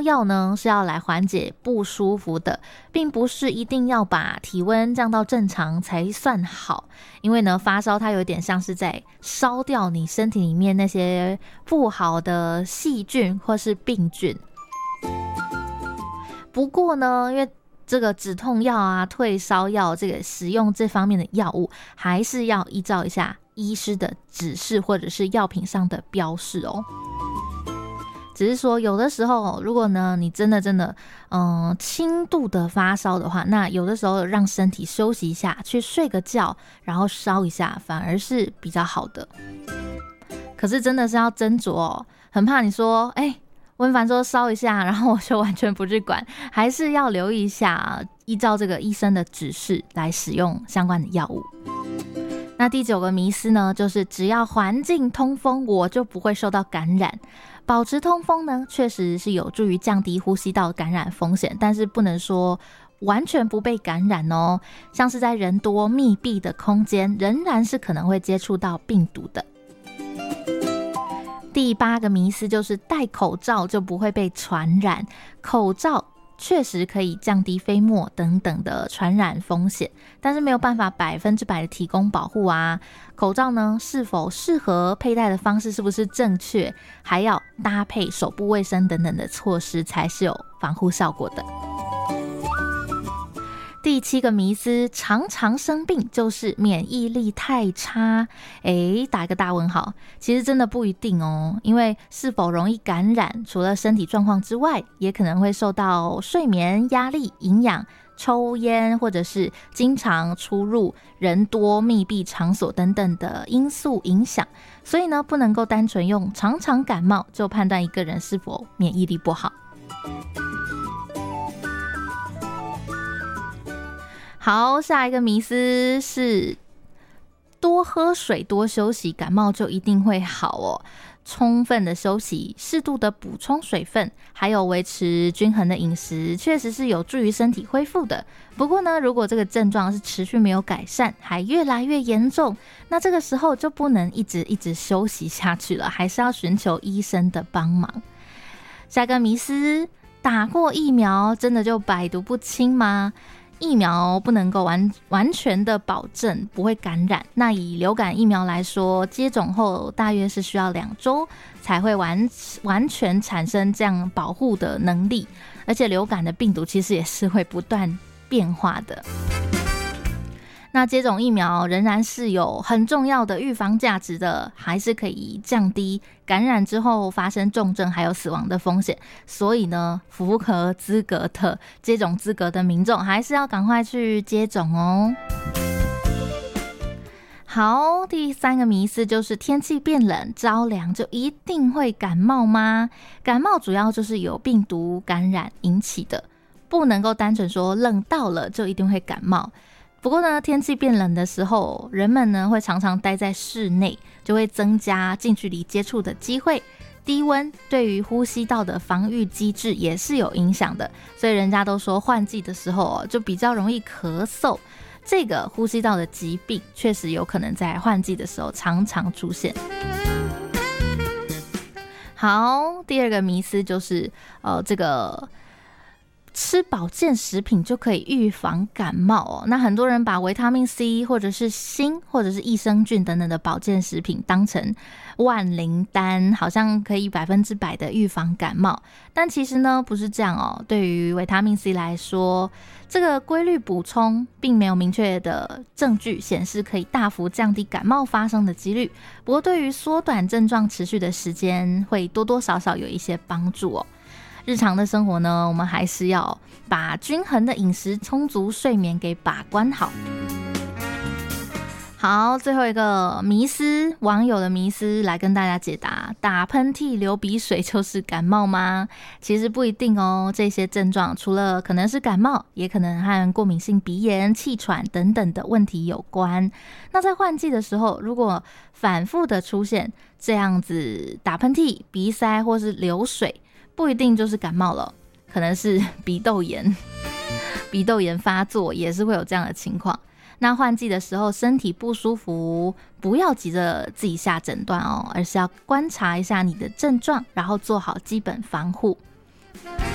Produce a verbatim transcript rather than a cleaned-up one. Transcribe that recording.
药呢是要来缓解不舒服的，并不是一定要把体温降到正常才算好。因为呢，发烧它有点像是在烧掉你身体里面那些不好的细菌或是病菌。不过呢，因为这个止痛药啊、退烧药，这个使用这方面的药物，还是要依照一下医师的指示或者是药品上的标示哦。只是说有的时候，如果呢你真的真的嗯轻度的发烧的话，那有的时候让身体休息一下，去睡个觉，然后烧一下，反而是比较好的。可是真的是要斟酌哦，很怕你说哎。欸温凡说烧一下，然后我就完全不去管，还是要留意一下，依照这个医生的指示来使用相关的药物。那第九个迷思呢，就是只要环境通风，我就不会受到感染。保持通风呢，确实是有助于降低呼吸道感染风险，但是不能说完全不被感染哦。像是在人多密闭的空间，仍然是可能会接触到病毒的。第八个迷思就是戴口罩就不会被传染，口罩确实可以降低飞沫等等的传染风险，但是没有办法百分之百的提供保护啊。口罩呢是否适合佩戴的方式是不是正确，还要搭配手部卫生等等的措施才是有防护效果的。第七个迷思，常常生病就是免疫力太差。诶，打一个大问号，其实真的不一定哦，因为是否容易感染，除了身体状况之外，也可能会受到睡眠、压力、营养、抽烟，或者是经常出入人多密闭场所等等的因素影响。所以呢，不能够单纯用常常感冒就判断一个人是否免疫力不好。好，下一个迷思是多喝水多休息，感冒就一定会好哦。充分的休息，适度的补充水分，还有维持均衡的饮食，确实是有助于身体恢复的。不过呢，如果这个症状是持续没有改善，还越来越严重，那这个时候就不能一直一直休息下去了，还是要寻求医生的帮忙。下一个迷思，打过疫苗真的就百毒不侵吗？疫苗不能够完完全的保证不会感染，那以流感疫苗来说，接种后大约是需要两周才会完完全产生这样保护的能力，而且流感的病毒其实也是会不断变化的。那接种疫苗仍然是有很重要的预防价值的，还是可以降低感染之后发生重症还有死亡的风险。所以呢，符合资格的接种资格的民众还是要赶快去接种哦。好，第三个迷思就是天气变冷着凉就一定会感冒吗？感冒主要就是有病毒感染引起的，不能够单纯说冷到了就一定会感冒。不过呢，天气变冷的时候，人们呢会常常待在室内，就会增加近距离接触的机会。低温对于呼吸道的防御机制也是有影响的，所以人家都说换季的时候就比较容易咳嗽。这个呼吸道的疾病确实有可能在换季的时候常常出现。好，第二个迷思就是呃这个吃保健食品就可以预防感冒哦。那很多人把维他命 C 或者是锌或者是益生菌等等的保健食品当成万灵丹，好像可以百分之百的预防感冒。但其实呢不是这样哦。对于维他命 C 来说，这个规律补充并没有明确的证据显示可以大幅降低感冒发生的几率。不过对于缩短症状持续的时间，会多多少少有一些帮助哦。日常的生活呢，我们还是要把均衡的饮食、充足睡眠给把关好。好，最后一个迷思，网友的迷思来跟大家解答：打喷嚏、流鼻水就是感冒吗？其实不一定哦。这些症状除了可能是感冒，也可能和过敏性鼻炎、气喘等等的问题有关。那在换季的时候，如果反复的出现这样子打喷嚏、鼻塞或是流水，不一定就是感冒了，可能是鼻窦炎鼻窦炎发作也是会有这样的情况。那换季的时候身体不舒服，不要急着自己下诊断哦，而是要观察一下你的症状，然后做好基本防护。